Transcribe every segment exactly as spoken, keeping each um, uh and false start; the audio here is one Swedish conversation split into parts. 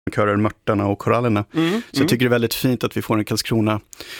körer Mörtarna och Korallerna. Mm, så jag mm. tycker det är väldigt fint att vi får en Karlskrona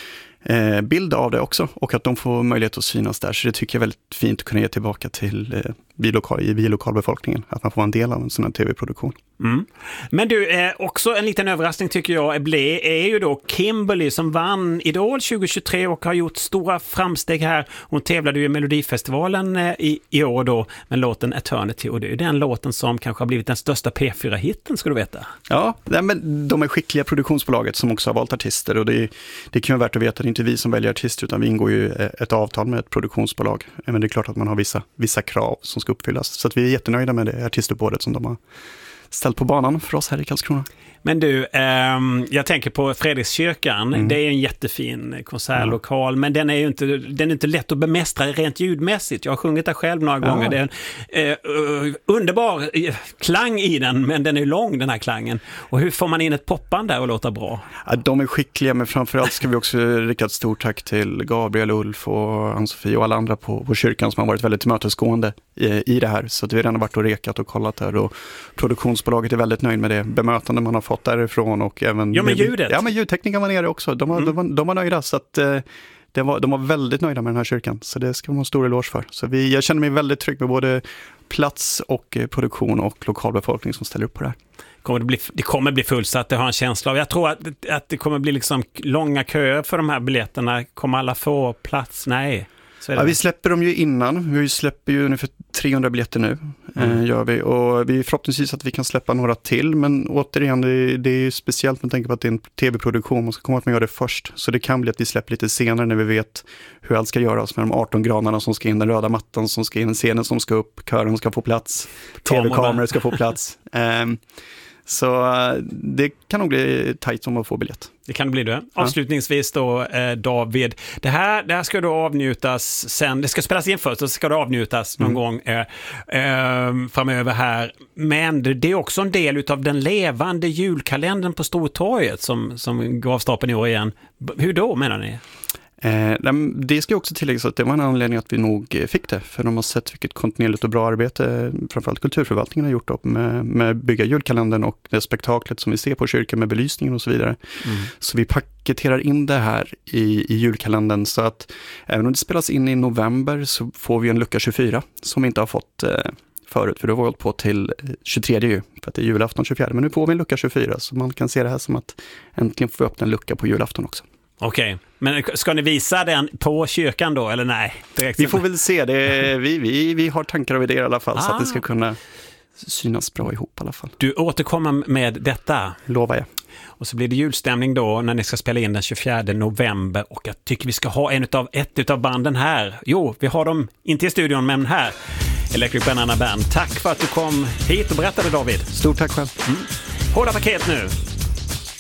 eh, bild av det också och att de får möjlighet att synas där. Så det tycker jag är väldigt fint att kunna ge tillbaka till eh, vi, lokal, vi lokalbefolkningen, att man får en del av en sån här tv-produktion. Mm. Men du, eh, också en liten överraskning tycker jag är ju då Kimberly som vann Idol tjugo tjugotre och har gjort stora framsteg här. Hon tävlade ju i Melodifestivalen eh, i, i år då med låten Eternity, och det är den låten som kanske har blivit den största P fyra-hitten, ska du veta. Ja, men de är skickliga produktionsbolaget som också har valt artister, och det, det kan ju vara värt att veta att det är inte vi som väljer artister, utan vi ingår ju ett avtal med ett produktionsbolag. Men det är klart att man har vissa, vissa krav som ska uppfyllas. Så att vi är jättenöjda med det artistuppbådet som de har ställt på banan för oss här i Karlskrona. Men du, eh, jag tänker på Fredrikskyrkan. Mm. Det är en jättefin konsertlokal, mm. men den är ju inte, den är inte lätt att bemästra rent ljudmässigt. Jag har sjungit där själv några ja. gånger. Det är en eh, underbar klang i den, men den är lång, den här klangen. Och hur får man in ett popband där och låta bra? Ja, de är skickliga, men framförallt ska vi också rikta ett stort tack till Gabriel, Ulf och Ann-Sofie och alla andra på, på kyrkan som har varit väldigt tillmötesgående i, i det här. Så att vi har redan varit och rekat och kollat där, och produktionsbolaget är väldigt nöjd med det bemötande man har fått därifrån, och även ja, men ljudet. Ja, men ljudtekniken var nere också. De var, mm. de var, de var nöjda, så att eh, det var, de var väldigt nöjda med den här kyrkan. Så det ska man ha en stor eloge för. Så vi, jag känner mig väldigt trygg med både plats och eh, produktion och lokalbefolkning som ställer upp på det här. Kommer det, bli, det kommer bli fullsatt, det har en känsla av. Jag tror att, att det kommer bli liksom långa köer för de här biljetterna. Kommer alla få plats? Nej. Ja, vi släpper dem ju innan. Vi släpper ju ungefär trehundra biljetter nu. Mm. Eh, gör vi. Och vi förhoppningsvis att vi kan släppa några till. Men återigen, det, det är ju speciellt med tanke på att det är en tv-produktion. Man ska komma att man gör det först. Så det kan bli att vi släpper lite senare när vi vet hur allt ska göras med de arton granarna som ska in, den röda mattan som ska in, scenen som ska upp, kören ska få plats, tv-kameror ska få plats. eh, Så det kan nog bli tajt om att få biljett. Det kan bli det. Avslutningsvis då, eh, David. Det här, det här ska då avnjutas sen. Det ska spelas in först och så ska det avnjutas någon mm. gång eh, eh, framöver här. Men det, det är också en del av den levande julkalendern på Stortorget som, som går av stapeln i år igen. Hur då, menar ni? Eh, det ska också tilläggas att det var en anledning att vi nog fick det, för de har sett vilket kontinuerligt och bra arbete framförallt kulturförvaltningen har gjort upp med, med bygga julkalendern och det spektaklet som vi ser på kyrkan med belysningen och så vidare. Mm. Så vi paketerar in det här i, i julkalendern, så att även om det spelas in i november så får vi en lucka tjugofyra som vi inte har fått eh, förut, för då har vi hållit på till tjugotredje ju, för att det är julafton tjugofjärde, men nu får vi en lucka tjugofyra, så man kan se det här som att äntligen får vi öppna en lucka på julafton också. Okej, okay. Men ska ni visa den på kyrkan då, eller nej? Direkt vi får väl se, det, vi, vi, vi har tankar och idéer i alla fall, ah. så att det ska kunna synas bra ihop i alla fall. Du återkommer med detta. Lovar jag. Och så blir det julstämning då när ni ska spela in den tjugofjärde november, och jag tycker vi ska ha en utav, ett utav banden här. Jo, vi har dem inte i studion, men här. Electric Banana Band. Tack för att du kom hit och berättade, David. Stort tack själv. Mm. Hårda paket nu.